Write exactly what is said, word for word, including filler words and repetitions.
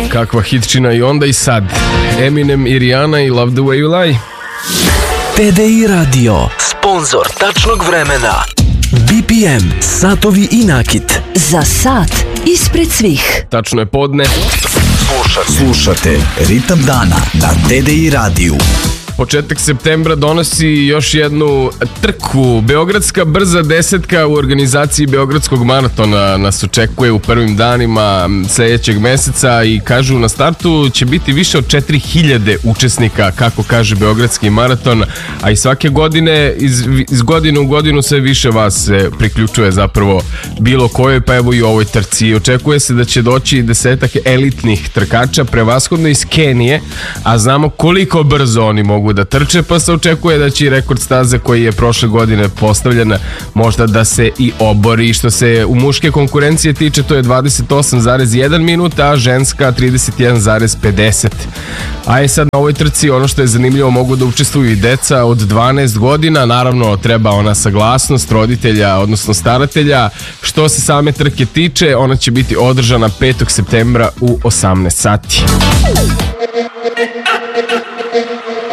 Kakva hitčina i onda i sad. Eminem i Rihanna i Love the way you lie. T D I Radio, sponzor tačnog vremena. B P M, satovi i nakit. Za sat ispred svih. Tačno je podne. Slušate, slušate Ritam dana na T D I radiju. Početak septembra donosi još jednu trku. Beogradska brza desetka u organizaciji Beogradskog maratona nas očekuje u prvim danima sljedećeg meseca i kažu na startu će biti više od četiri hiljade učesnika, kako kaže Beogradski maraton, a i svake godine iz, iz godine u godinu sve više vas se priključuje zapravo bilo kojoj, pa evo i ovoj trci. Očekuje se da će doći desetak elitnih trkača, prevashodno iz Kenije, a znamo koliko brzo oni mogu da trče, pa se očekuje da će i rekord staze koji je prošle godine postavljen možda da se i obori. Što se u muške konkurencije tiče, to je dvadeset osam zarez jedan minut, a ženska trideset jedan zarez pedeset. A je sad na ovoj trci ono što je zanimljivo, mogu da učestvuju i deca od dvanaest godina, naravno treba ona saglasnost roditelja, odnosno staratelja. Što se same trke tiče, ona će biti održana petog septembra u osamnaest sati.